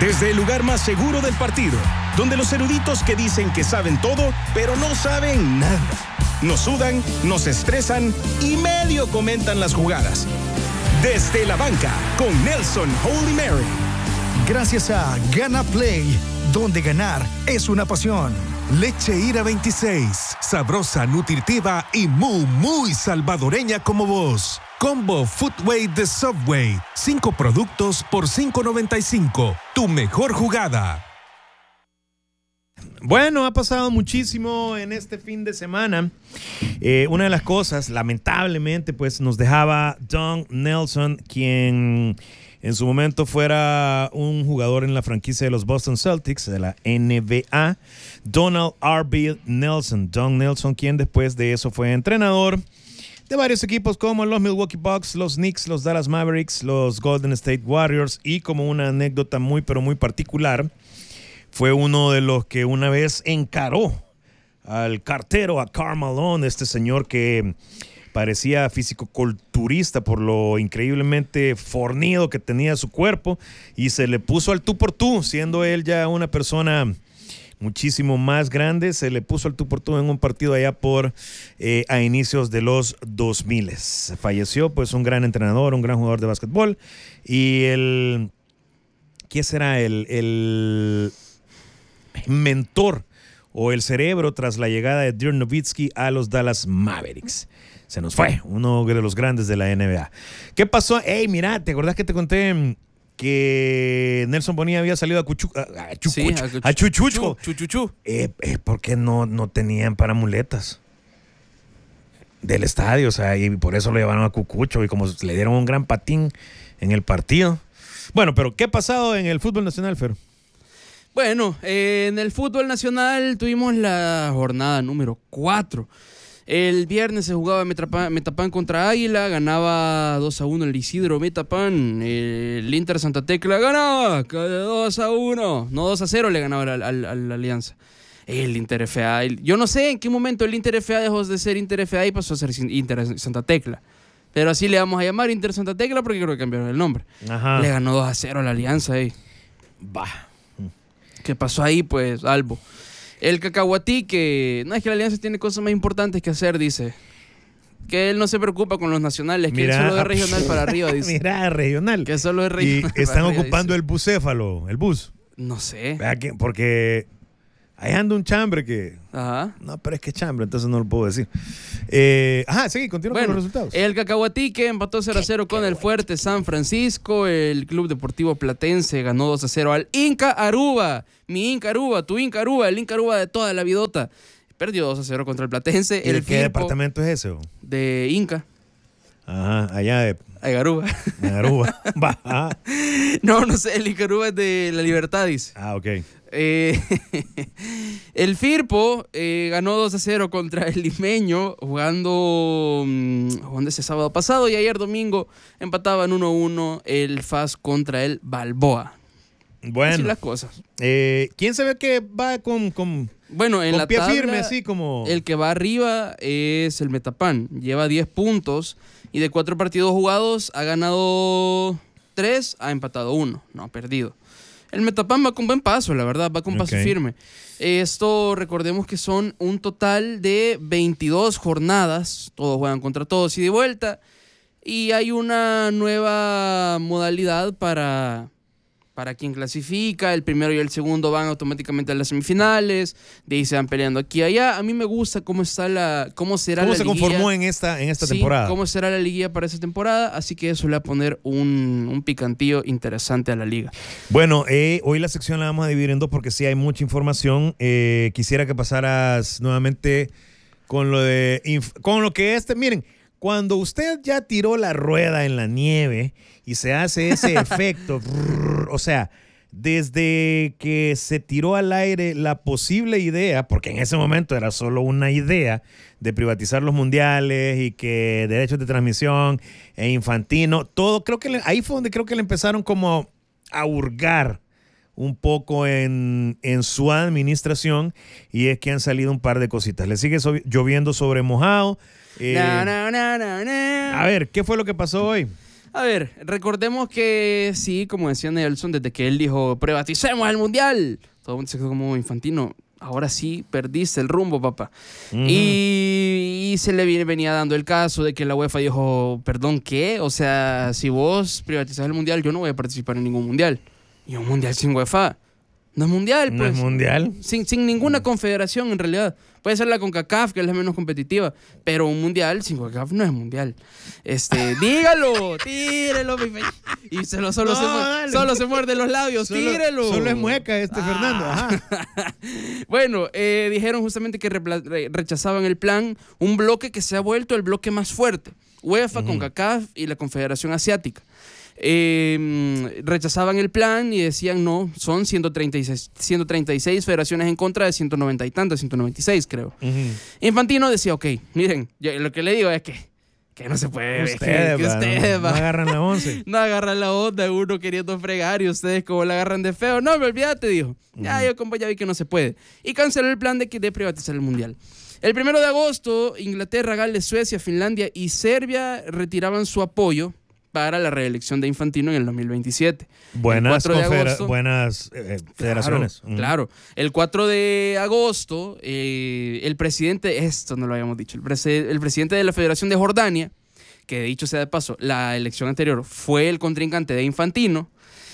Desde el lugar más seguro del partido, donde los eruditos que dicen que saben todo, pero no saben nada. Nos sudan, nos estresan y medio comentan las jugadas. Desde la banca, con Nelson Holy Mary. Gracias a Gana Play, donde ganar es una pasión. Leche Ira 26, sabrosa, nutritiva y muy salvadoreña como vos. Combo Footway de Subway, 5 productos por $5.95. Tu mejor jugada. Bueno, ha pasado muchísimo en este fin de semana. Una de las cosas, lamentablemente, pues nos dejaba Don Nelson, quien en su momento fuera un jugador en la franquicia de los Boston Celtics, de la NBA. Donald R.B. Nelson. Don Nelson, quien después de eso fue entrenador de varios equipos como los Milwaukee Bucks, los Knicks, los Dallas Mavericks, los Golden State Warriors, y como una anécdota muy pero muy particular, fue uno de los que una vez encaró al cartero, a Karl Malone, este señor que parecía fisicoculturista por lo increíblemente fornido que tenía su cuerpo, y se le puso al tú por tú, siendo él ya una persona muchísimo más grande. Se le puso al tú por tú en un partido allá a inicios de los 2000. Falleció pues un gran entrenador, un gran jugador de básquetbol, y ¿qué será? El mentor o el cerebro tras la llegada de Dirk Nowitzki a los Dallas Mavericks. Se nos fue, uno de los grandes de la NBA. ¿Qué pasó? Hey, mira, ¿te acordás que te conté que Nelson Bonilla había salido a Chuchucho? Porque no tenían para muletas del estadio, o sea, y por eso lo llevaron a Cucucho, y como le dieron un gran patín en el partido. Bueno, pero ¿qué ha pasado en el fútbol nacional, Fer? Bueno, en el fútbol nacional tuvimos la jornada número 4. El viernes se jugaba Metapán contra Águila, ganaba 2-1 el Isidro Metapán. El Inter Santa Tecla ganaba 2-1, no 2-0 le ganaba a la Alianza. El Inter FA, yo no sé en qué momento el Inter FA dejó de ser Inter FA y pasó a ser Inter Santa Tecla. Pero así le vamos a llamar Inter Santa Tecla porque creo que cambiaron el nombre. Ajá. Le ganó 2-0 a la Alianza. Bah. ¿Qué pasó ahí? Pues, Albo. El Cacahuatí, que no es que la Alianza tiene cosas más importantes que hacer, dice. Que él no se preocupa con los nacionales, que él solo es regional para arriba, dice. Mira, regional. Que solo es regional. Y están para arriba, ocupando dice. el bucéfalo, el bus. No sé. Porque ahí anda un chambre que... Ajá. No, pero es que chambre, entonces no lo puedo decir. Sí, continúa con los resultados. El Cacahuatí, que empató 0-0 con el Fuerte San Francisco. El Club Deportivo Platense ganó 2-0 al Inca Aruba. Mi Inca Aruba, tu Inca Aruba, el Inca Aruba de toda la vidota. Perdió 2-0 contra el Platense. ¿Y de qué departamento es ese? De Inca. Ajá, allá de... Aruba. Aruba. No sé, el Inca Aruba es de La Libertad, dice. Ah, ok. El Firpo ganó 2-0 contra el Limeño jugando ese sábado pasado, y ayer domingo empataban 1-1 el FAS contra el Balboa. Bueno, así las cosas. ¿Quién se ve que va con bueno, en con la pie tabla, firme, así como... El que va arriba es el Metapán, lleva 10 puntos y de 4 partidos jugados ha ganado 3, ha empatado 1, no ha perdido. El Metapán va con buen paso, la verdad, va con paso firme. Esto, recordemos que son un total de 22 jornadas, todos juegan contra todos y de vuelta, y hay una nueva modalidad para quien clasifica. El primero y el segundo van automáticamente a las semifinales, de ahí se van peleando aquí y allá. A mí me gusta cómo será la se conformó en esta temporada. Cómo será la liguilla para esta temporada, así que eso le va a poner un picantillo interesante a la liga. Bueno, hoy la sección la vamos a dividir en dos porque sí hay mucha información. Quisiera que pasaras nuevamente con lo que miren, cuando usted ya tiró la rueda en la nieve y se hace ese efecto, o sea, desde que se tiró al aire la posible idea, porque en ese momento era solo una idea, de privatizar los mundiales y que derechos de transmisión e Infantino, todo, ahí fue donde creo que le empezaron como a hurgar un poco en su administración, y es que han salido un par de cositas. Le sigue lloviendo sobre mojado. A ver, ¿qué fue lo que pasó hoy? A ver, recordemos que sí, como decía Nelson, desde que él dijo, privaticemos el Mundial, todo el mundo se quedó como Infantino. Ahora sí perdiste el rumbo, papá. Y se le venía dando el caso de que la UEFA dijo, perdón, ¿qué? O sea, si vos privatizás el Mundial, yo no voy a participar en ningún Mundial. Y un Mundial sin UEFA no es Mundial, pues. No es Mundial. Sin ninguna confederación, en realidad. Puede ser la CONCACAF, que es la menos competitiva, pero un Mundial sin CONCACAF no es Mundial. Dígalo, tírelo. Y solo se muerde los labios, tírelo. Solo es mueca Fernando. Ajá. Bueno, dijeron justamente que rechazaban el plan, un bloque que se ha vuelto el bloque más fuerte. UEFA, CONCACAF y la Confederación Asiática. Rechazaban el plan y decían no, son 136 federaciones en contra de 190 y tantas, 196 creo. Infantino decía, ok, miren, yo lo que le digo es que no se puede. Ustedes no agarran la 11. No agarran la onda, uno queriendo fregar y ustedes como la agarran de feo. No, me olvídate, dijo. Ya vi que no se puede. Y canceló el plan de privatizar el Mundial. El 1 de agosto, Inglaterra, Gales, Suecia, Finlandia y Serbia retiraban su apoyo para la reelección de Infantino en el 2027. Buenas federaciones. Claro. El 4 de agosto, el presidente, esto no lo habíamos dicho, el presidente de la Federación de Jordania, que dicho sea de paso, la elección anterior fue el contrincante de Infantino,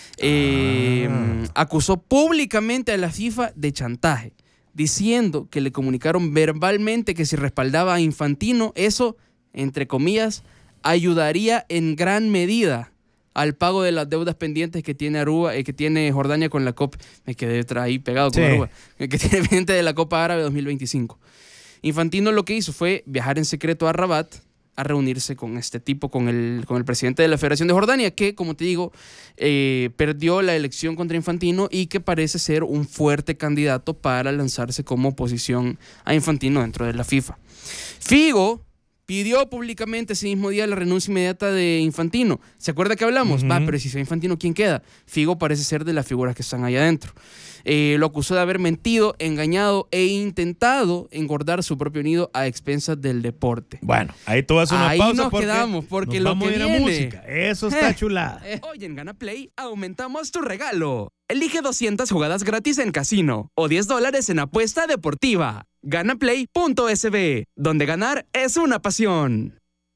acusó públicamente a la FIFA de chantaje, diciendo que le comunicaron verbalmente que si respaldaba a Infantino, eso, entre comillas, ayudaría en gran medida al pago de las deudas pendientes que tiene Aruba, que tiene Jordania con la Copa. Me quedé ahí pegado con Aruba. Que tiene pendiente de la Copa Árabe 2025. Infantino lo que hizo fue viajar en secreto a Rabat a reunirse con este tipo, con el presidente de la Federación de Jordania, que, como te digo, perdió la elección contra Infantino y que parece ser un fuerte candidato para lanzarse como oposición a Infantino dentro de la FIFA. Figo pidió públicamente ese mismo día la renuncia inmediata de Infantino. ¿Se acuerda que hablamos? Pero si soy Infantino, ¿quién queda? Figo parece ser de las figuras que están ahí adentro. Lo acusó de haber mentido, engañado e intentado engordar su propio nido a expensas del deporte. Bueno, ahí tú vas a una pausa. Ahí nos quedamos, porque nos lo vamos que a ir a viene... música. Eso está chulada. Hoy en Gana Play aumentamos tu regalo. Elige 200 jugadas gratis en casino o $10 en apuesta deportiva. Ganaplay.sb, donde ganar es una pasión.